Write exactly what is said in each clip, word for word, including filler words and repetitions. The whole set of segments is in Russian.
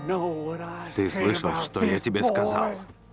Ты слышал, что я тебе сказал?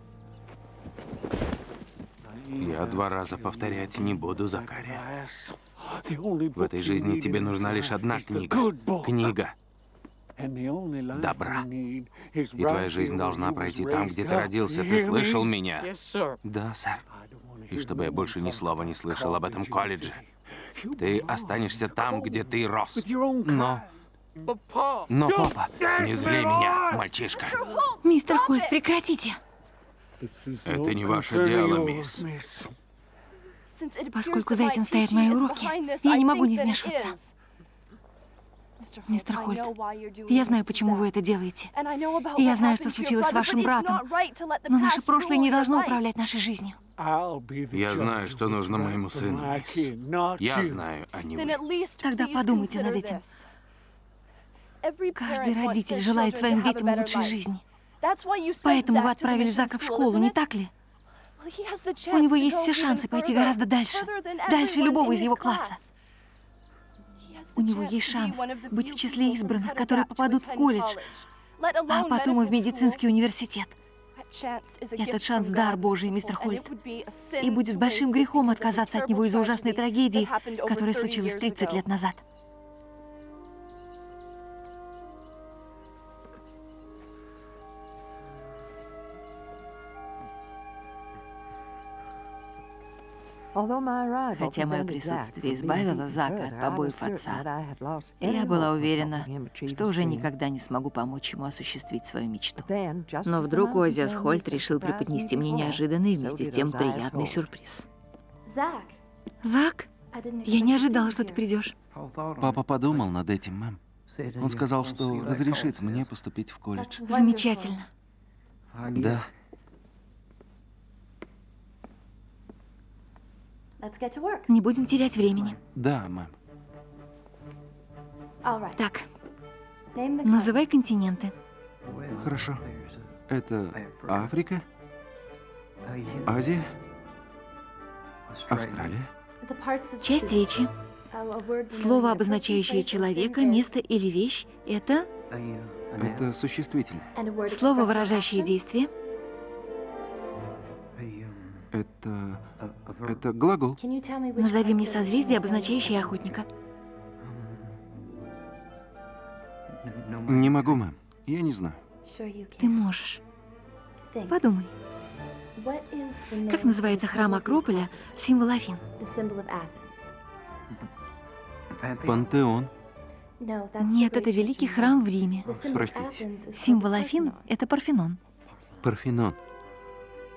Я два раза повторять не буду, Закари. В этой жизни тебе нужна лишь одна книга. Книга добра. И твоя жизнь должна пройти там, где ты родился. Ты слышал меня? Да, сэр. И чтобы я больше ни слова не слышал об этом колледже. Ты останешься там, где ты рос. Но... Но, папа, не зли меня, мальчишка. Мистер Хольт, прекратите. Это не ваше дело, мисс. Поскольку за этим стоят мои уроки, я не могу не вмешиваться. Мистер Хольт, я знаю, почему вы это делаете. И я знаю, что случилось с вашим братом. Но наше прошлое не должно управлять нашей жизнью. Я знаю, что нужно моему сыну, мисс. Я знаю, а не вы. Тогда подумайте над этим. Каждый родитель желает своим детям лучшей жизни. Поэтому вы отправили Зака в школу, не так ли? У него есть все шансы пойти гораздо дальше. Дальше любого из его класса. У него есть шанс быть в числе избранных, которые попадут в колледж, а потом и в медицинский университет. Этот шанс — дар Божий, мистер Хольт. И будет большим грехом отказаться от него из-за ужасной трагедии, которая случилась тридцать лет назад. Хотя мое присутствие избавило Зака от побоев отца, я была уверена, что уже никогда не смогу помочь ему осуществить свою мечту. Но вдруг Озиас Хольт решил преподнести мне неожиданный и вместе с тем приятный сюрприз. Зак, я не ожидала, что ты придешь. Папа подумал над этим, мэм. Он сказал, что разрешит мне поступить в колледж. Замечательно. Да. Не будем терять времени. Да, мэм. Так, называй континенты. Хорошо. Это Африка, Азия, Австралия. Часть речи. Слово, обозначающее человека, место или вещь, это Это существительное. слово, выражающее действие. Это... Это глагол. Назови мне созвездие, обозначающее охотника. Не могу, мэм. Я не знаю. Ты можешь. Подумай. Как называется храм Акрополя, символ Афин? Пантеон. Нет, это великий храм в Риме. Простите. Символ Афин — это Парфенон. Парфенон.